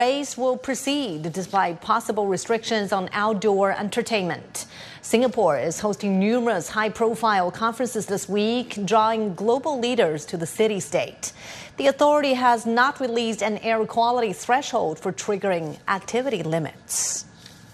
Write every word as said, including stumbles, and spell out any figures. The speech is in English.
race will proceed despite possible restrictions on outdoor entertainment. Singapore is hosting numerous high-profile conferences this week, drawing global leaders to the city-state. The authority has not released an air quality threshold for triggering activity limits.